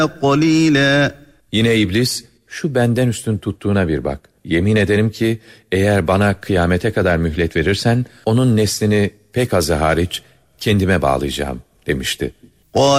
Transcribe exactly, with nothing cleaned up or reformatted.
قَلِيلًا. Yine iblis, şu benden üstün tuttuğuna bir bak. Yemin ederim ki eğer bana kıyamete kadar mühlet verirsen onun neslini pek azı hariç kendime bağlayacağım demişti.